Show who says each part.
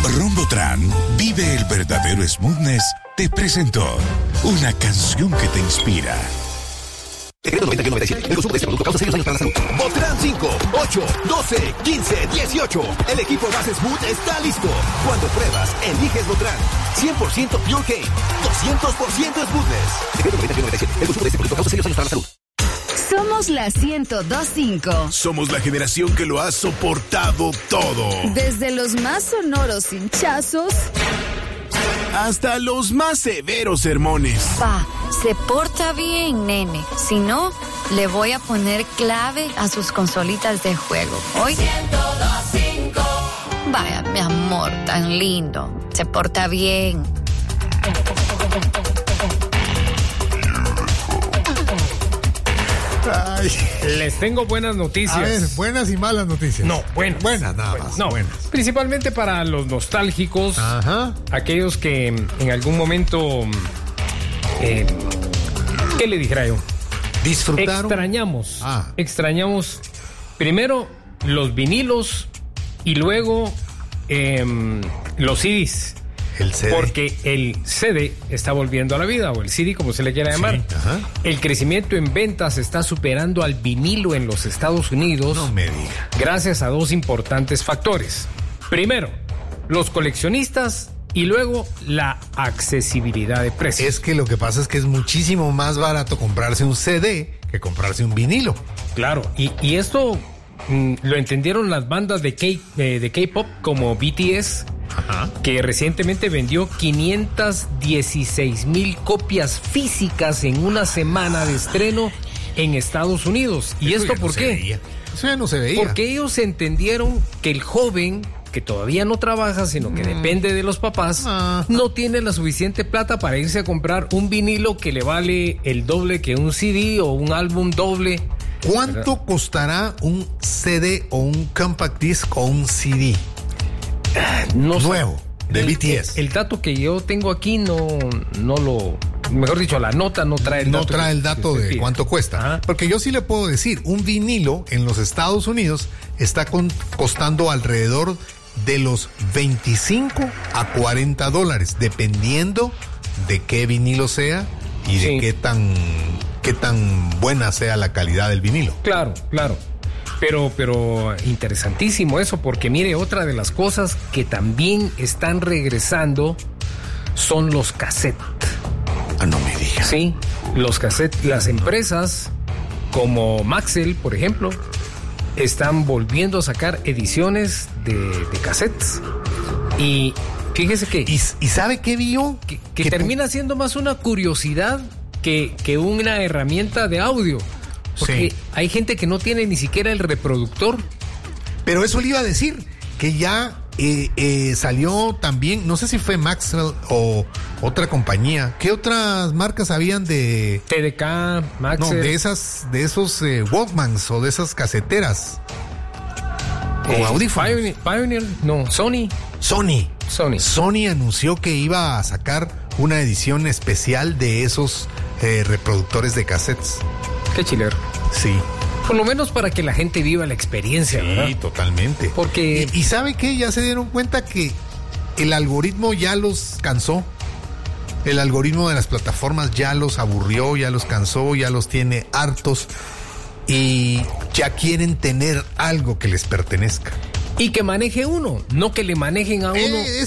Speaker 1: Rombotran, vive el verdadero smoothness, te presentó una canción que te inspira.
Speaker 2: El consumo de este producto causa serios daños para la salud. Botran 5, 8, 12, 15, 18. El equipo más smooth está listo. Cuando pruebas, eliges Botran. 100% Pure Cane. 200% smoothness. El consumo de este producto causa serios daños para la salud.
Speaker 3: Somos la 102.5.
Speaker 1: Somos la generación que lo ha soportado todo.
Speaker 3: Desde los más sonoros hinchazos
Speaker 1: hasta los más severos sermones.
Speaker 4: Pa, se porta bien, nene. Si no, le voy a poner clave a sus consolitas de juego. Hoy 102.5. Vaya, mi amor, tan lindo. Se porta bien.
Speaker 5: Ay.
Speaker 6: Les tengo buenas noticias.
Speaker 5: A ver, buenas y malas noticias.
Speaker 6: No, buenas.
Speaker 5: Buenas, nada más.
Speaker 6: No,
Speaker 5: buenas.
Speaker 6: Principalmente para los nostálgicos.
Speaker 5: Ajá.
Speaker 6: Aquellos que en algún momento, ¿qué le dijera yo?
Speaker 5: Disfrutaron.
Speaker 6: Extrañamos primero los vinilos y luego los CDs.
Speaker 5: El CD.
Speaker 6: Porque el CD está volviendo a la vida, o el CD como se le quiera llamar.
Speaker 5: Sí, ajá.
Speaker 6: El crecimiento en ventas está superando al vinilo en los Estados Unidos.
Speaker 5: No me diga.
Speaker 6: Gracias a dos importantes factores. Primero, los coleccionistas, y luego la accesibilidad de precios.
Speaker 5: Es que lo que pasa es que es muchísimo más barato comprarse un CD que comprarse un vinilo.
Speaker 6: Claro, y esto lo entendieron las bandas de K-pop como BTS.
Speaker 5: Ajá.
Speaker 6: Que recientemente vendió 516,000 copias físicas en una semana de estreno en Estados Unidos. ¿Y
Speaker 5: Eso
Speaker 6: esto
Speaker 5: ya
Speaker 6: por
Speaker 5: no se
Speaker 6: qué?
Speaker 5: veía. Eso ya no se veía.
Speaker 6: Porque ellos entendieron que el joven, que todavía no trabaja, sino que depende de los papás, no tiene la suficiente plata para irse a comprar un vinilo que le vale el doble que un CD o un álbum doble.
Speaker 5: ¿Cuánto costará un CD o un compact disc o un CD?
Speaker 6: No
Speaker 5: nuevo, de BTS.
Speaker 6: El dato que yo tengo aquí no lo... Mejor dicho, la nota no trae el dato.
Speaker 5: No trae el dato
Speaker 6: que
Speaker 5: de
Speaker 6: pide.
Speaker 5: cuánto cuesta.
Speaker 6: Ajá.
Speaker 5: Porque yo sí le puedo decir, un vinilo en los Estados Unidos está costando alrededor de los 25 a $40, dependiendo de qué vinilo sea y de
Speaker 6: Sí.
Speaker 5: qué tan buena sea la calidad del vinilo.
Speaker 6: Claro. Pero interesantísimo eso, porque mire, otra de las cosas que también están regresando son los cassettes.
Speaker 5: No me digas.
Speaker 6: Sí, los cassettes. Las empresas como Maxell, por ejemplo, están volviendo a sacar ediciones de cassettes. Y fíjese que...
Speaker 5: ¿Y sabe qué vio?
Speaker 6: Que termina siendo más una curiosidad que una herramienta de audio. Porque hay gente que no tiene ni siquiera el reproductor.
Speaker 5: Pero eso le iba a decir, que ya salió también, no sé si fue Maxell o otra compañía. ¿Qué otras marcas habían de
Speaker 6: TDK, Maxell?
Speaker 5: No, de esos Walkmans o de esas caseteras. Con audífonos.
Speaker 6: Pioneer, no, Sony.
Speaker 5: Sony anunció que iba a sacar una edición especial de esos reproductores de cassettes.
Speaker 6: Qué chilero.
Speaker 5: Sí.
Speaker 6: Por lo menos para que la gente viva la experiencia, ¿verdad?
Speaker 5: Sí, totalmente.
Speaker 6: Porque...
Speaker 5: ¿Y sabe qué? Ya se dieron cuenta que el algoritmo ya los cansó. El algoritmo de las plataformas ya los aburrió, ya los cansó, ya los tiene hartos. Y ya quieren tener algo que les pertenezca.
Speaker 6: Y que maneje uno, no que le manejen a uno.